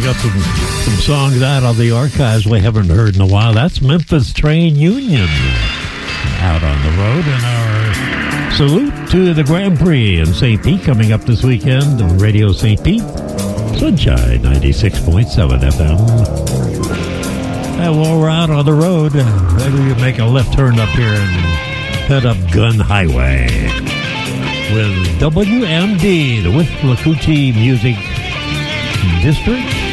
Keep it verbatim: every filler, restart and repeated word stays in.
got some, some songs out of the archives we haven't heard in a while. That's Memphis Train Union out on the road. And our salute to the Grand Prix in Saint Pete coming up this weekend on Radio Saint Pete. Sunshine ninety-six point seven F M. And while we're out on the road, maybe we make a left turn up here and head up Gun Highway with W M D, the Withlacoochee Music District.